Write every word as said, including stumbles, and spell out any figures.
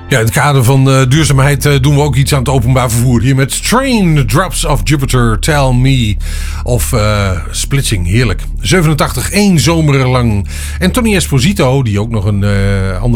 Ja, in het kader van uh, duurzaamheid uh, doen we ook iets aan het openbaar vervoer. Hier met Train, Drops of Jupiter, Tell Me. Of uh, Splitsing, heerlijk. zevenentachtig, één zomer lang. En Tony Esposito, die ook nog een uh, andere